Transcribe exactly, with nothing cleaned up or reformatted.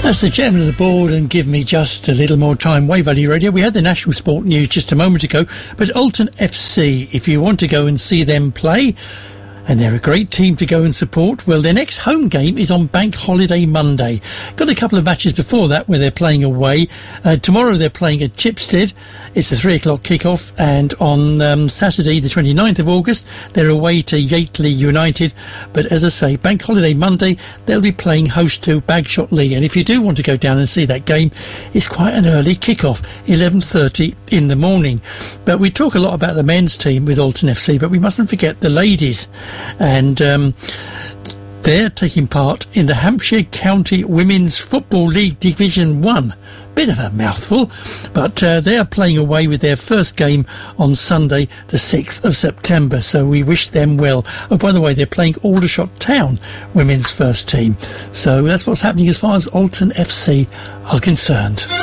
That's the chairman of the board, and give me just a little more time. Wave Valley Radio. We had the national sport news just a moment ago, but Alton F C, if you want to go and see them play, and they're a great team to go and support, well, their next home game is on Bank Holiday Monday. Got a couple of matches before that where they're playing away. Uh, tomorrow they're playing at Chipstead. It's a three o'clock kick-off, and on um, Saturday, the twenty-ninth of August, they're away to Yateley United. But as I say, Bank Holiday Monday, they'll be playing host to Bagshot Lee. And if you do want to go down and see that game, it's quite an early kick-off, eleven thirty in the morning. But we talk a lot about the men's team with Alton F C, but we mustn't forget the ladies. And um, they're taking part in the Hampshire County Women's Football League Division one. Bit of a mouthful, but uh, they are playing away with their first game on Sunday, the sixth of September, so we wish them well. Oh, by the way, they're playing Aldershot Town women's first team. So that's what's happening as far as Alton F C are concerned.